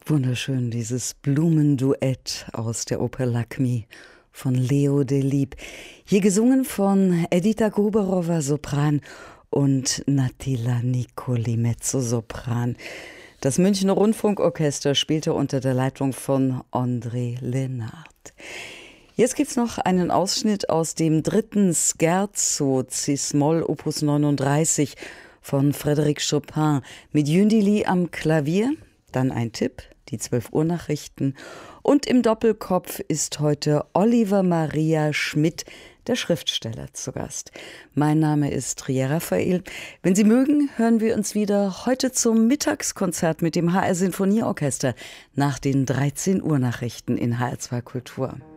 Wunderschön, dieses Blumenduett aus der Oper Lakmi von Leo Delibes. Hier gesungen von Edita Gruberowa, Sopran, und Nattila Nicoli, Mezzosopran. Das Münchner Rundfunkorchester spielte unter der Leitung von André Lenard. Jetzt gibt's noch einen Ausschnitt aus dem dritten Scherzo Cis-Moll Opus 39 von Frédéric Chopin mit Yundili am Klavier, dann ein Tipp, die 12 Uhr Nachrichten, und im Doppelkopf ist heute Oliver Maria Schmidt, der Schriftsteller, zu Gast. Mein Name ist Ria Raphael. Wenn Sie mögen, hören wir uns wieder heute zum Mittagskonzert mit dem HR Sinfonieorchester nach den 13 Uhr Nachrichten in HR2 Kultur.